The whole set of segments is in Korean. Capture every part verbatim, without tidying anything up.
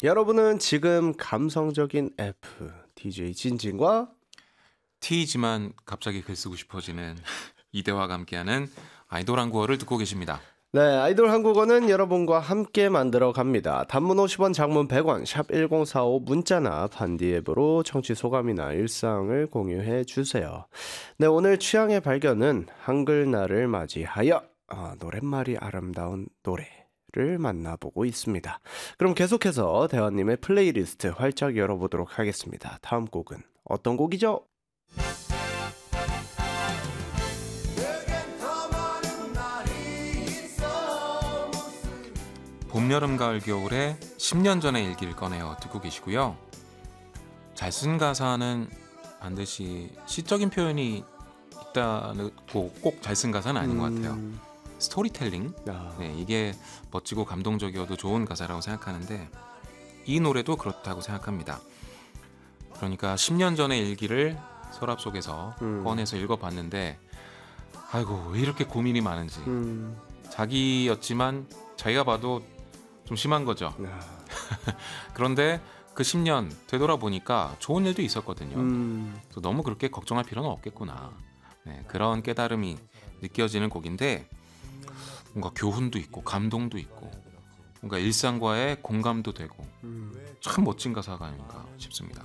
여러분은 지금 감성적인 F 디제이 진진과 T지만 갑자기 글 쓰고 싶어지는 이대화가 함께하는 아이돌 한국어를 듣고 계십니다. 네, 아이돌 한국어는 여러분과 함께 만들어 갑니다. 단문 오십 원, 장문 백 원, 샵 일공사오 문자나 반디 앱으로 청취 소감이나 일상을 공유해 주세요. 네, 오늘 취향의 발견은 한글날을 맞이하여 아, 노랫말이 아름다운 노래를 만나보고 있습니다. 그럼 계속해서 대화님의 플레이리스트 활짝 열어보도록 하겠습니다. 다음 곡은 어떤 곡이죠? 봄, 여름, 가을, 겨울에 십 년 전의 일기를 꺼내어 듣고 계시고요. 잘 쓴 가사는 반드시 시적인 표현이 있다고 꼭 잘 쓴 가사는 아닌 것 같아요. 스토리텔링, 아, 네, 이게 멋지고 감동적이어도 좋은 가사라고 생각하는데 이 노래도 그렇다고 생각합니다. 그러니까 십 년 전의 일기를 서랍 속에서 음. 꺼내서 읽어봤는데 아이고 왜 이렇게 고민이 많은지. 음, 자기였지만 자기가 봐도 좀 심한 거죠. 아, 그런데 그 십 년 되돌아보니까 좋은 일도 있었거든요. 음, 그래서 너무 그렇게 걱정할 필요는 없겠구나. 네, 그런 깨달음이 느껴지는 곡인데 뭔가 교훈도 있고 감동도 있고 뭔가 일상과의 공감도 되고 음. 참 멋진 가사가 아닌가 싶습니다.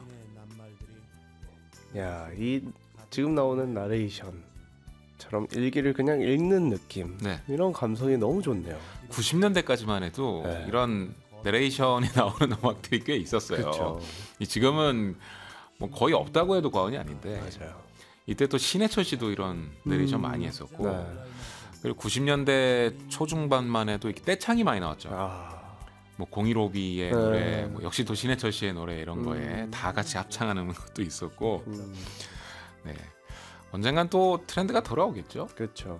야, 이 지금 나오는 나레이션처럼 일기를 그냥 읽는 느낌, 네, 이런 감성이 너무 좋네요. 구십 년대까지만 해도 네. 이런 내레이션이 나오는 음악들이 꽤 있었어요. 그렇죠. 이 지금은 뭐 거의 없다고 해도 과언이 아닌데 맞아요. 이때 또 신해철 씨도 이런 내레이션 음, 많이 했었고 네. 그리고 구십 년대 초중반만 해도 이렇게 떼창이 많이 나왔죠. 아, 뭐 공일오비의 네. 노래, 뭐 역시 또 신해철 씨의 노래 이런 거에 음. 다 같이 합창하는 것도 있었고, 음, 네, 언젠간 또 트렌드가 돌아오겠죠. 그렇죠.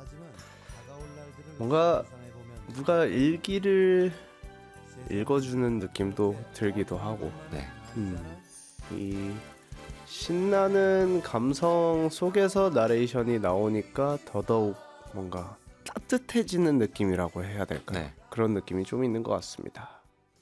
뭔가 누가 일기를 읽어주는 느낌도 들기도 하고, 네, 음, 이 신나는 감성 속에서 나레이션이 나오니까 더더욱 뭔가 따뜻해지는 느낌이라고 해야 될까요? 네. 그런 느낌이 좀 있는 것 같습니다.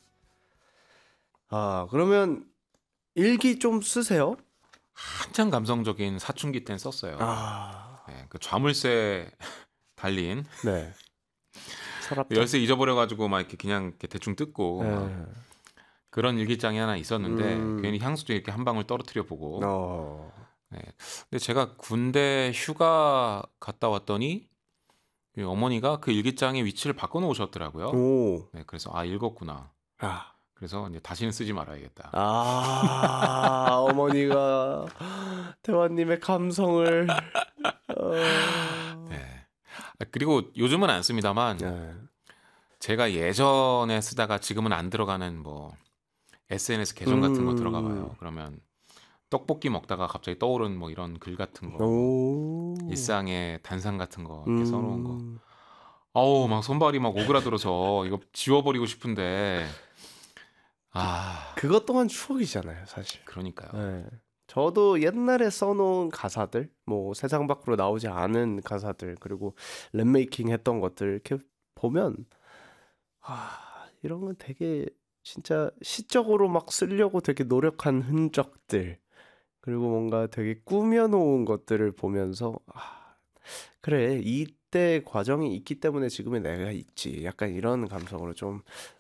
아, 그러면 일기 좀 쓰세요? 한창 감성적인 사춘기 땐 썼어요. 아, 네, 그 좌물쇠 달린 네. 서랍장. 열쇠 잊어버려가지고 막 이렇게 그냥 이렇게 대충 뜯고 막 네. 그런 일기장이 하나 있었는데 음. 괜히 향수도 이렇게 한 방울 떨어뜨려 보고. 어. 네. 근데 제가 군대 휴가 갔다 왔더니 그 어머니가 그 일기장의 위치를 바꿔놓으셨더라고요. 오. 네, 그래서 아 읽었구나. 아. 그래서 이제 다시는 쓰지 말아야겠다. 아, 어머니가 대화님의 감성을. 어... 네. 아, 그리고 요즘은 안 씁니다만 네. 제가 예전에 쓰다가 지금은 안 들어가는 뭐 에스엔에스 계정 같은 거 음. 들어가 봐요. 그러면 떡볶이 먹다가 갑자기 떠오른 뭐 이런 글 같은 거, 오. 일상의 단상 같은 거 이렇게 써놓은 거. 음. 아우 막 손발이 막 오그라들어서 이거 지워버리고 싶은데 아 그것 또한 추억이잖아요, 사실. 그러니까요. 네. 저도 옛날에 써놓은 가사들, 뭐 세상 밖으로 나오지 않은 가사들, 그리고 랩메이킹 했던 것들 이렇게 보면 아, 이런 건 되게 진짜 시적으로 막 쓰려고 되게 노력한 흔적들, 그리고 뭔가 되게 꾸며놓은 것들을 보면서 아, 그래, 이때 과정이 있기 때문에 지금의 내가 있지. 약간 이런 감성으로 좀